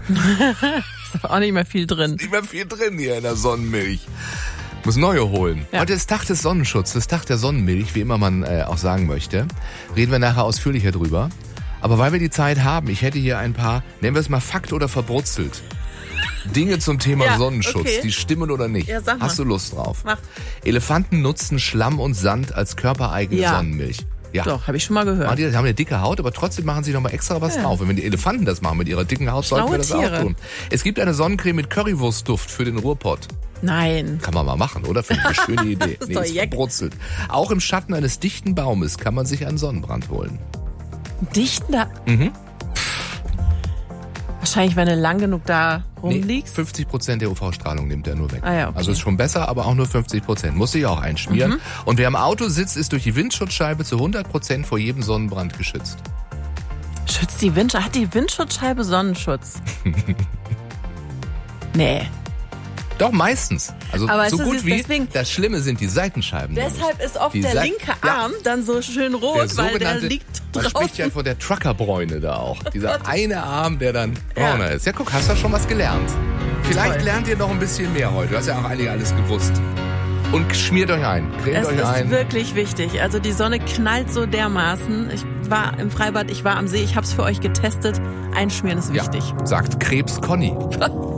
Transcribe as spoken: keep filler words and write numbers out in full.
Ist auch nicht mehr viel drin. Nicht mehr viel drin hier in der Sonnenmilch. Muss neue holen. Ja. Heute ist Tag des Sonnenschutzes, das Tag der Sonnenmilch, wie immer man äh, auch sagen möchte. Reden wir nachher ausführlicher drüber. Aber weil wir die Zeit haben, ich hätte hier ein paar, nennen wir es mal Fakt oder verbrutzelt. Dinge zum Thema ja, Sonnenschutz, okay. Die stimmen oder nicht. Ja, sag mal. Hast du Lust drauf? Mach. Elefanten nutzen Schlamm und Sand als körpereigene ja. Sonnenmilch. Ja. Doch, habe ich schon mal gehört. Die haben eine dicke Haut, aber trotzdem machen sie noch mal extra was ja. drauf. Und wenn die Elefanten das machen mit ihrer dicken Haut, sollten wir das Tiere. auch tun. Es gibt eine Sonnencreme mit Currywurstduft für den Ruhrpott. Nein. Kann man mal machen, oder? Finde ich eine schöne Idee. Das ist nee, doch ist verbrutzelt. Auch im Schatten eines dichten Baumes kann man sich einen Sonnenbrand holen. Dichter? Mhm. Wahrscheinlich, wenn du lang genug da rumliegst. Nee, fünfzig Prozent der U V-Strahlung nimmt er nur weg. Ah ja, okay. Also ist schon besser, aber auch nur fünfzig Prozent. Muss sich auch einschmieren. Mhm. Und wer im Auto sitzt, ist durch die Windschutzscheibe zu hundert Prozent vor jedem Sonnenbrand geschützt. Schützt die Windschutzscheibe? Hat die Windschutzscheibe Sonnenschutz? Nee. Doch, meistens. Also aber so gut ist, wie. Deswegen, das Schlimme sind die Seitenscheiben. Deshalb ist oft die der Seite, linke Arm ja, dann so schön rot, der weil der liegt man draußen. Man spricht ja von der Truckerbräune da auch. Dieser eine Arm, der dann brauner ja. ist. Ja, guck, hast du schon was gelernt. Vielleicht Toll. lernt ihr noch ein bisschen mehr heute. Du hast ja auch einige alles gewusst. Und schmiert euch ein. Cremt es euch ist ein. wirklich wichtig. Also die Sonne knallt so dermaßen. Ich war im Freibad, ich war am See, ich habe es für euch getestet. Einschmieren ist wichtig. Ja, sagt Krebs Conny.